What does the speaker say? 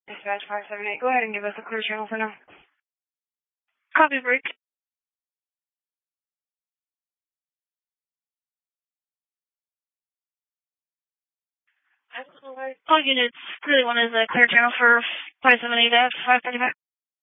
Dispatch 578, go ahead and give us a clear channel for now. Copy, break. All units, 31 is a clear channel for 578F, 535.